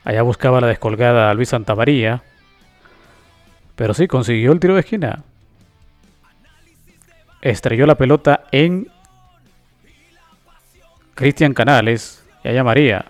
Allá buscaba la descolgada Luis Santamaría. Pero sí, consiguió el tiro de esquina. Estrelló la pelota en Cristian Canales. Y allá María.